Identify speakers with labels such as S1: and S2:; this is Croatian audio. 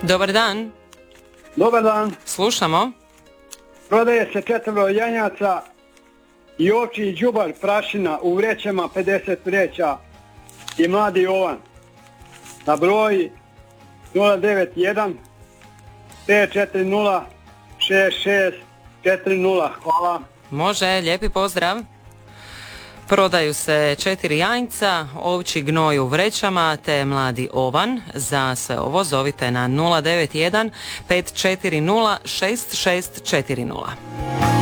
S1: Dobar dan.
S2: Dobar dan.
S1: Slušamo.
S2: Prodaje se 4 janjaca i ovči i đubar prašina u vrećama 50 vreća i mladi Jovan. Na broj 091 540 6640. Hvala.
S1: Može, lijepi pozdrav. Prodaju se 4 janjca, ovči gnoj u vrećama te mladi ovan. Za sve ovo zovite na 091 540 6640.